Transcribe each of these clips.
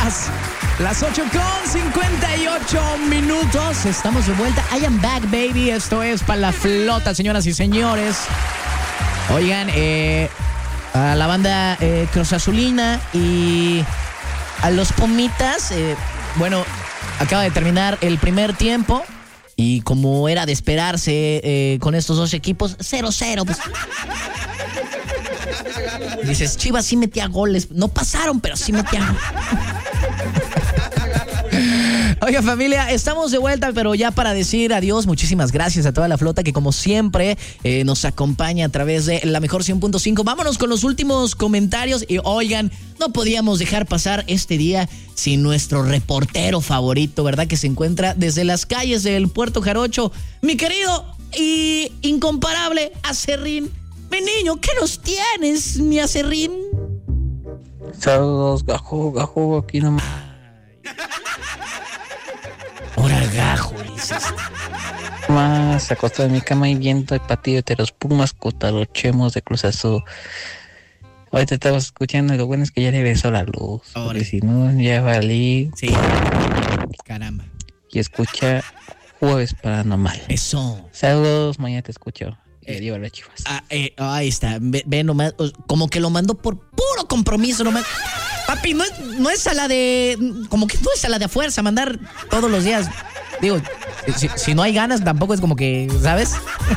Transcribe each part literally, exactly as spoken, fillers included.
días. Las ocho con cincuenta y ocho minutos. Estamos de vuelta. I am back, baby. Esto es para la flota, señoras y señores. Oigan, eh, a la banda eh, Cruz Azulina y a los Pumitas, eh, bueno, acaba de terminar el primer tiempo. Y como era de esperarse eh, con estos dos equipos, cero cero. Pues. Dices, Chivas sí metía goles. No pasaron, pero sí metía goles. Oiga, familia, estamos de vuelta, pero ya para decir adiós, muchísimas gracias a toda la flota que como siempre eh, nos acompaña a través de la mejor cien punto cinco. Vámonos con los últimos comentarios y oigan, no podíamos dejar pasar este día sin nuestro reportero favorito, ¿verdad? Que se encuentra desde las calles del Puerto Jarocho, mi querido y incomparable Acerrín. Mi niño, ¿qué nos tienes, mi Acerrín? Saludos, gajo, gajo, aquí nomás. Ahora gajo, dices. Más acostado en mi cama y viendo el partido de los Pumas contra los Chemos de Cruz Azul. Ahorita estamos escuchando y lo bueno es que ya regresó la luz. Ahora. Porque si no, ya valí. Sí. Caramba. Y escucha Jueves Paranormal. Eso. Saludos, mañana te escucho. Y Eh, arriba las Chivas. Ah, eh, ahí está. Ve, ve nomás. Como que lo mandó por puro compromiso nomás. Papi, no es, no es a la de... Como que no es a la de a fuerza mandar todos los días. Digo, si, si no hay ganas, tampoco es como que, ¿sabes?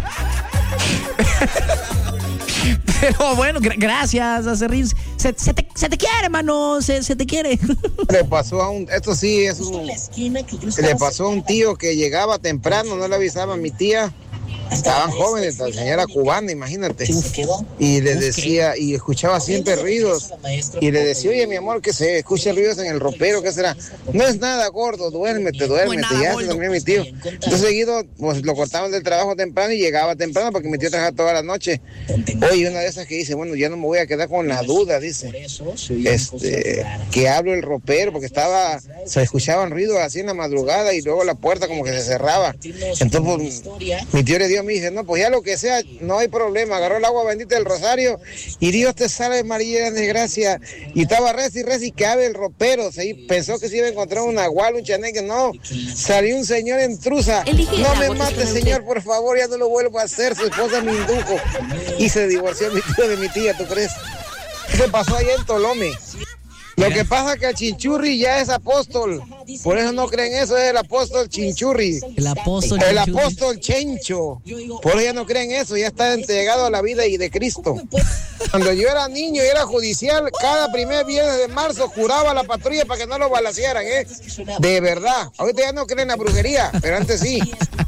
Pero bueno, gra- gracias, Acerrín. Se, se, te, se te quiere, mano. Se, se te quiere. Le pasó a un, esto sí es un, le pasó a un tío que llegaba temprano, no le avisaba a mi tía. Estaban jóvenes, la señora cubana, imagínate. Y le decía, y escuchaba siempre ruidos. Y le decía, oye, mi amor, que se escucha ruidos en el ropero, ¿qué será? No es nada, gordo, duérmete, duérmete. Y ya se dormía mi tío. Entonces seguido, pues lo cortaban del trabajo temprano y llegaba temprano porque mi tío trabajaba toda la noche. Oye, una de esas que dice, bueno, ya no me voy a quedar con la duda, dice. Este, que hablo el ropero, porque estaba, se escuchaban ruidos así en la madrugada y luego la puerta como que se cerraba. Entonces, pues, mi tío le dio, me dice, no, pues ya lo que sea, no hay problema. Agarró el agua bendita del rosario y Dios te salve María de gracia. Y estaba reza y reza y que abre el ropero. Se, pensó que se iba a encontrar un nahual, un chaneque. No, salió un señor en truza. No me mates, señor, por favor, ya no lo vuelvo a hacer. Su esposa me indujo y se divorció mi tío de mi tía, ¿tú crees? ¿Qué pasó allá en Tolome? Lo que pasa es que el Chinchurri ya es apóstol. Por eso no creen eso, es el apóstol Chinchurri. El apóstol El Chinchurri. apóstol Chencho. Por eso ya no creen eso, ya está entregado a la vida y de Cristo. Cuando yo era niño y era judicial, cada primer viernes de marzo juraba a la patrulla para que no lo balacearan, ¿eh? De verdad. Ahorita ya no creen en la brujería, pero antes sí.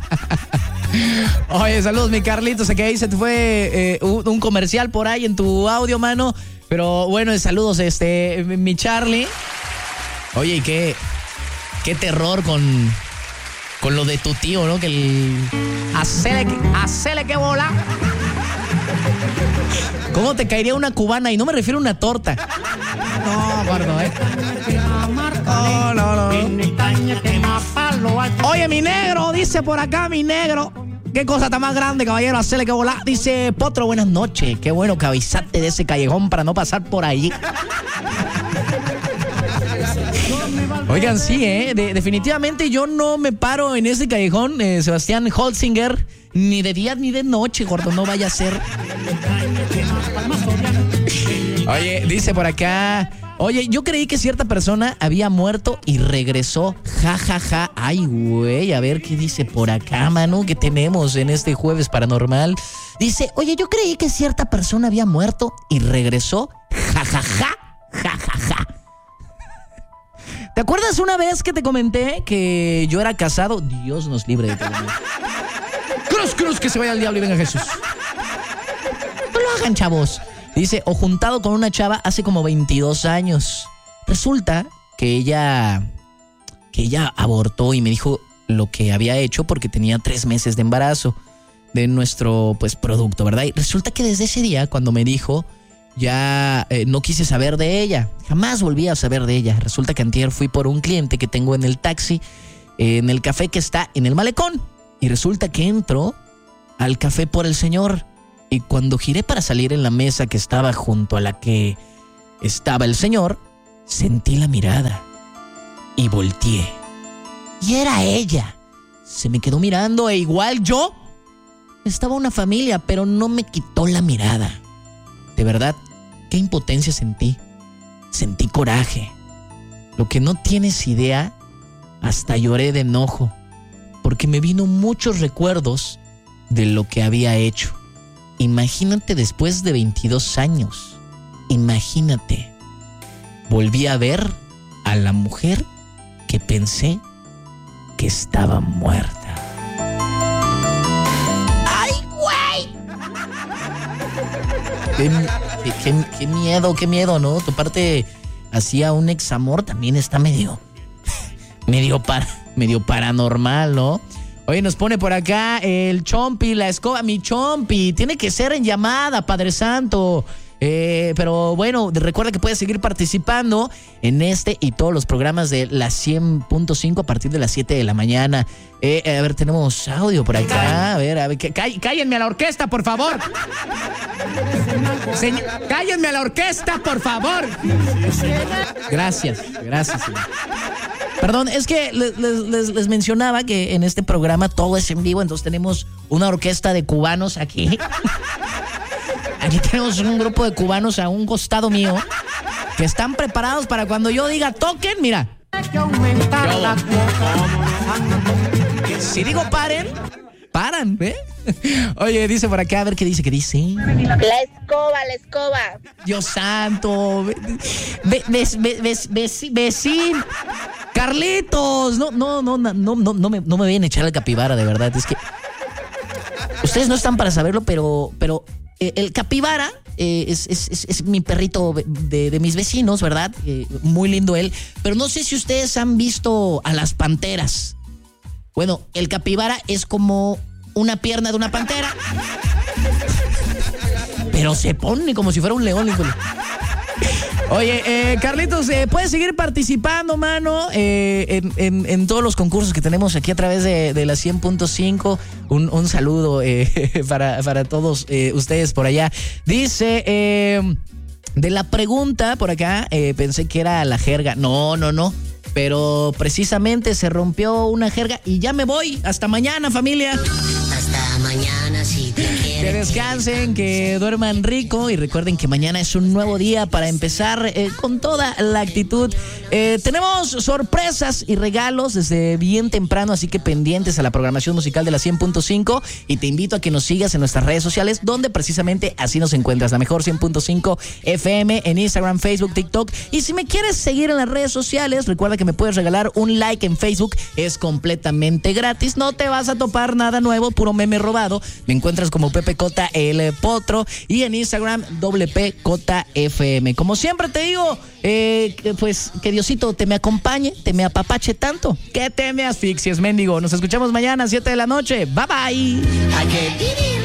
Oye, saludos, mi Carlito. Sé que ahí se te fue eh, un, un comercial por ahí en tu audio, mano. Pero bueno, saludos, este, mi Charlie. Oye, y qué, qué terror con, con lo de tu tío, ¿no? Que el... Hacele, hacele que bola. ¿Cómo te caería una cubana? Y no me refiero a una torta. No, guardo, ¿eh? No, no, no. Oye, mi negro, dice por acá, mi negro. Qué cosa está más grande, caballero, hacerle que volar. Dice Potro, buenas noches. Qué bueno que avisaste de ese callejón para no pasar por allí. Oigan, sí, ¿eh? De, definitivamente yo no me paro en ese callejón, eh, Sebastián Holzinger, ni de día ni de noche, gordo, no vaya a ser. Oye, dice por acá... Oye, yo creí que cierta persona había muerto y regresó. Ja, ja, ja. Ay, güey, a ver qué dice por acá, mano, que tenemos en este jueves paranormal. Dice, oye, yo creí que cierta persona había muerto y regresó. Ja, ja, ja. Ja, ja, ja. ¿Te acuerdas una vez que te comenté que yo era casado? Dios nos libre de todo. Cruz, cruz, que se vaya al diablo y venga Jesús. No lo hagan, chavos. Dice, o juntado con una chava hace como veintidós años. Resulta que ella, que ella abortó y me dijo lo que había hecho porque tenía tres meses de embarazo de nuestro, pues, producto, ¿verdad? Y resulta que desde ese día, cuando me dijo, ya eh, no quise saber de ella. Jamás volví a saber de ella. Resulta que antier fui por un cliente que tengo en el taxi, eh, en el café que está en el malecón. Y resulta que entro al café por el señor. Y cuando giré para salir en la mesa que estaba junto a la que estaba el señor, sentí la mirada. y volteé. Y era ella. Se me quedó mirando e igual yo. Estaba una familia, pero no me quitó la mirada. De verdad, qué impotencia sentí. Sentí coraje. Lo que no tienes idea, hasta lloré de enojo, porque me vino muchos recuerdos de lo que había hecho. Imagínate después de veintidós años. Imagínate. Volví a ver a la mujer que pensé que estaba muerta. ¡Ay, güey! Qué, qué, qué miedo, qué miedo, ¿no? Tu parte hacía un examor, también está medio, medio, para, medio paranormal, ¿no? Oye, nos pone por acá el Chompi, la escoba, mi Chompi, tiene que ser en llamada, Padre Santo. Eh, pero bueno, recuerda que puedes seguir participando en este y todos los programas de la cien punto cinco a partir de las siete de la mañana. Eh, a ver, tenemos audio por acá. A ver, a ver, que, cá, cállenme a la orquesta, por favor. Señor, cállenme a la orquesta, por favor. Gracias, gracias, señor. Perdón, es que les, les, les mencionaba que en este programa todo es en vivo, entonces tenemos una orquesta de cubanos aquí. Aquí tenemos un grupo de cubanos a un costado mío que están preparados para cuando yo diga toquen, mira. Yo, si digo paren, paran, ¿eh? Oye, dice por acá, a ver qué dice, qué dice. La escoba, la escoba. Dios santo. Be, be, be, be, be, vecino. Carlitos. No, no, no, no, no, no me, no me vayan a echar al capibara, de verdad. Es que ustedes no están para saberlo, pero, pero el capibara eh, es, es, es, es mi perrito de, de mis vecinos, ¿verdad? Eh, muy lindo él. Pero no sé si ustedes han visto a las panteras. Bueno, el capibara es como una pierna de una pantera. Pero se pone como si fuera un león, híjole. Oye, eh, Carlitos, eh, puedes seguir participando, mano, eh, en, en, en todos los concursos que tenemos aquí a través de, de la cien punto cinco. Un, un saludo eh, para, para todos eh, ustedes por allá. Dice, eh, de la pregunta por acá, eh, pensé que era la jerga. No, no, no. Pero precisamente se rompió una jerga y ya me voy. Hasta mañana, familia. Hasta mañana, si te quieres. Que descansen, que duerman rico y recuerden que mañana es un nuevo día para empezar eh, con toda la actitud. Eh, tenemos sorpresas y regalos desde bien temprano, así que pendientes a la programación musical de la cien punto cinco y te invito a que nos sigas en nuestras redes sociales, donde precisamente así nos encuentras, la mejor cien punto cinco F M en Instagram, Facebook, TikTok. Y si me quieres seguir en las redes sociales, recuerda que me puedes regalar un like en Facebook, es completamente gratis, no te vas a topar nada nuevo, puro meme robado. Me encuentras como Pepe Cota el Potro y en Instagram doble P Cota F M. Como siempre te digo, eh, pues que Diosito te me acompañe, te me apapache tanto, que te me asfixies, mendigo. Nos escuchamos mañana a siete de la noche. Bye bye. Hay que vivir.